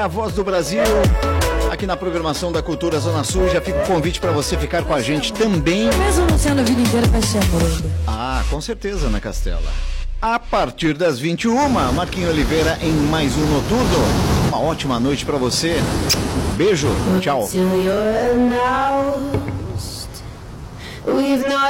a voz do Brasil aqui na programação da Cultura Zona Sul. Já fica o convite para você ficar com a gente também. Mesmo não sendo a vida inteira, vai ser amor. Ah, com certeza, Ana Castela. A partir das 21, Marquinhos Oliveira em mais um Noturno. Uma ótima noite para você. Beijo, tchau.